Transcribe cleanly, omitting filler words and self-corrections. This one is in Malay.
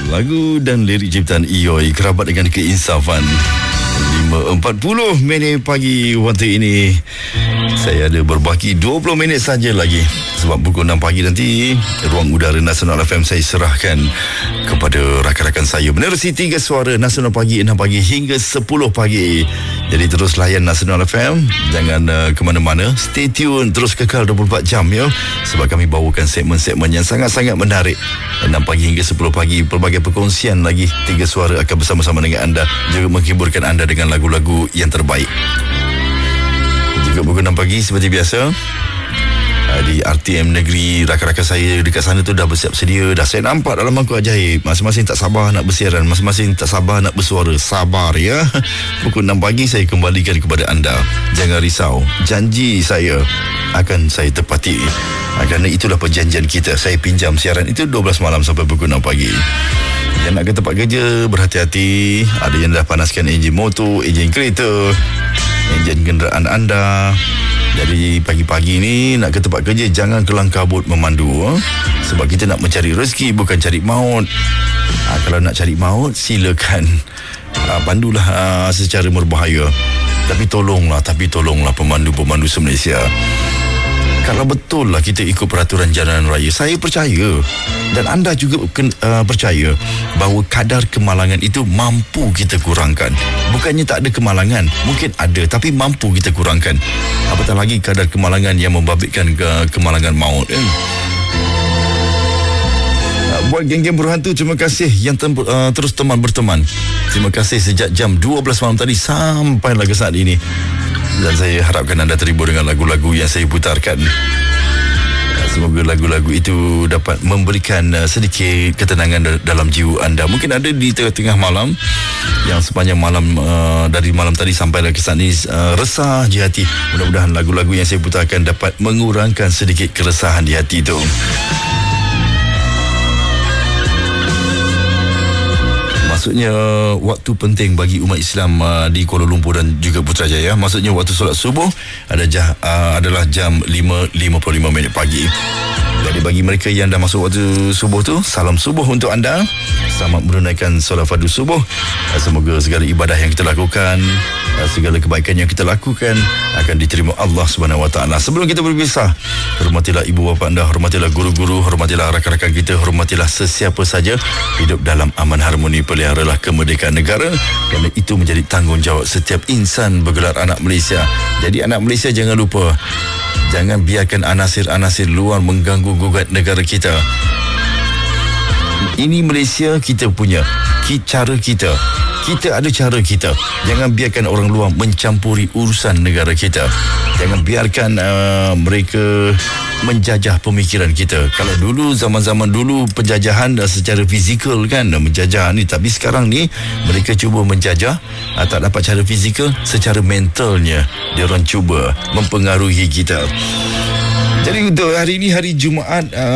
Lagu dan lirik ciptaan Ioi kerabat dengan keinsafan. 5.40 minit pagi waktu ini. Saya ada berbaki 20 minit saja lagi. Sebab pukul 6 pagi nanti ruang udara Nasional FM saya serahkan kepada rakan-rakan saya menerusi 3 suara Nasional Pagi 6 pagi hingga 10 pagi. Jadi terus layan Nasional FM. Jangan ke mana-mana. Stay tune, terus kekal 24 jam ya. Sebab kami bawakan segmen-segmen yang sangat-sangat menarik. 6 pagi hingga 10 pagi, pelbagai perkongsian lagi. 3 suara akan bersama-sama dengan anda, juga menghiburkan anda dengan lagu-lagu yang terbaik. Juga pukul 6 pagi seperti biasa di RTM Negeri, rakan-rakan saya dekat sana tu dah bersiap sedia. Dah saya nampak dalam mangkuk ajaib. Masing-masing tak sabar nak bersiaran, masing-masing tak sabar nak bersuara. Sabar ya. Pukul 6 pagi saya kembalikan kepada anda. Jangan risau, janji saya akan saya tepati. Kerana itulah perjanjian kita. Saya pinjam siaran itu 12 malam sampai pukul 6 pagi. Yang nak ke tempat kerja, berhati-hati. Ada yang dah panaskan enjin motor, enjin kereta, enjin kenderaan anda. Jadi pagi-pagi ni nak ke tempat kerja, jangan kelang kabut memandu. Sebab kita nak mencari rezeki, bukan cari maut. Kalau nak cari maut, silakan. Pandulah secara berbahaya. Tapi tolonglah pemandu-pemandu se-Malaysia. Kalau betul lah kita ikut peraturan jalan raya, saya percaya dan anda juga percaya bahawa kadar kemalangan itu mampu kita kurangkan. Bukannya tak ada kemalangan, mungkin ada, tapi mampu kita kurangkan. Apatah lagi kadar kemalangan yang membabitkan kemalangan maut. Buat geng-geng berhantu, terima kasih yang terus berteman. Terima kasih sejak jam 12 malam tadi sampailah ke saat ini. Dan saya harapkan anda terhibur dengan lagu-lagu yang saya putarkan. Semoga lagu-lagu itu dapat memberikan sedikit ketenangan dalam jiwa anda. Mungkin ada di tengah-tengah malam, yang sepanjang malam, dari malam tadi sampai ke saat ini resah di hati. Mudah-mudahan lagu-lagu yang saya putarkan dapat mengurangkan sedikit keresahan di hati itu. Maksudnya waktu penting bagi umat Islam di Kuala Lumpur dan juga Putrajaya. Maksudnya waktu solat subuh adalah jam 5.55 minit pagi. Jadi bagi mereka yang dah masuk waktu subuh tu, salam subuh untuk anda. Selamat menunaikan solat fardu subuh. Semoga segala ibadah yang kita lakukan, segala kebaikan yang kita lakukan akan diterima Allah SWT. Sebelum kita berpisah, hormatilah ibu bapa anda, hormatilah guru-guru, hormatilah rakan-rakan kita, hormatilah sesiapa saja. Hidup dalam aman harmoni, peliharalah kemerdekaan negara, kerana itu menjadi tanggungjawab setiap insan bergelar anak Malaysia. Jadi anak Malaysia, jangan lupa, jangan biarkan anasir-anasir luar mengganggu gugat negara kita. Ini Malaysia kita punya, cara kita. Kita ada cara kita. Jangan biarkan orang luar mencampuri urusan negara kita. Jangan biarkan mereka menjajah pemikiran kita. Kalau dulu, zaman-zaman dulu, penjajahan secara fizikal kan, menjajah ni. Tapi sekarang ni mereka cuba menjajah, tak dapat cara fizikal, secara mentalnya diorang cuba mempengaruhi kita. Jadi untuk hari ini, hari Jumaat,